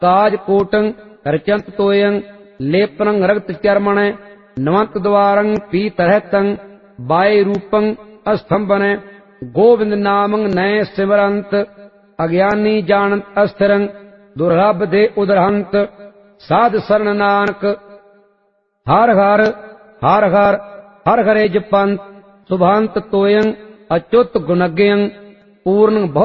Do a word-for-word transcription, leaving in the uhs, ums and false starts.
काज कोटं रचंत तोयं लेपनं रक्त चर्मण नवंत द्वारं पीतरहतं बाय रूपं अस्तंभन गोविंद नामं नय सिमरंत अज्ञानी जानत अस्थिरं दुर्लभ दे उदरहंत साध शरण नानक हर हर हर हर हर हरे जपंत सुभांत तोयं अच्युत गुणज्ञं पूर्ण